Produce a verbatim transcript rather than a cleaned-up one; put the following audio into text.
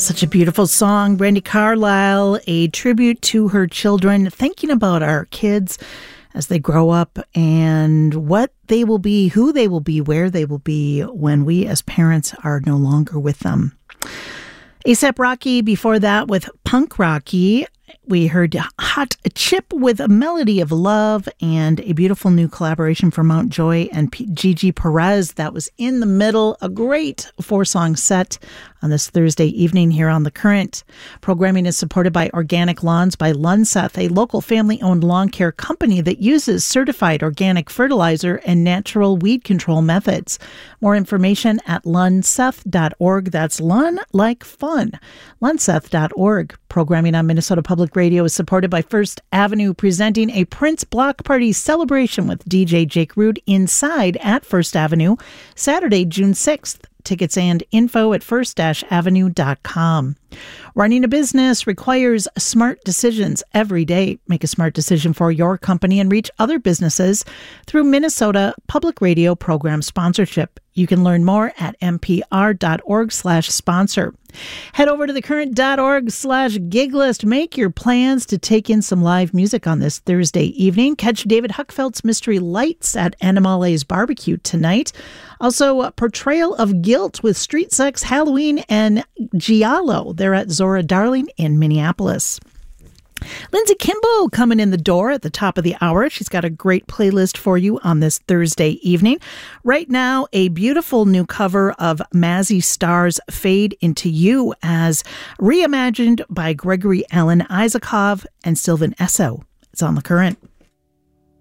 Such a beautiful song. Brandi Carlile, a tribute to her children, thinking about our kids as they grow up and what they will be, who they will be, where they will be when we as parents are no longer with them. A$AP Rocky before that with Punk Rocky. We heard Hot Chip with A Melody of Love and a beautiful new collaboration for Mount Joy and P- Gigi Perez. That was in the middle. A great four-song set on this Thursday evening here on The Current. Programming is supported by Organic Lawns by Lunseth, a local family-owned lawn care company that uses certified organic fertilizer and natural weed control methods. More information at lunseth dot org. That's Lun like fun. lunseth dot org. Programming on Minnesota Public Radio is supported by First Avenue, presenting a Prince Block Party celebration with D J Jake Root inside at First Avenue, Saturday, June sixth. Tickets and info at first avenue dot com. Running a business requires smart decisions every day. Make a smart decision for your company and reach other businesses through Minnesota Public Radio program sponsorship. You can learn more at m p r dot org slash sponsor. Head over to thecurrent.org slash gig list. Make your plans to take in some live music on this Thursday evening. Catch David Huckfeldt's Mystery Lights at Animale's Barbecue tonight. Also, a Portrayal of Guilt with Street Sex, Halloween, and Giallo. They're at Zora Darling in Minneapolis. Lindsay Kimbo coming in the door at the top of the hour. She's got a great playlist for you on this Thursday evening. Right now, a beautiful new cover of Mazzy Star's Fade Into You as reimagined by Gregory Alan Isakov and Sylvan Esso. It's on The Current.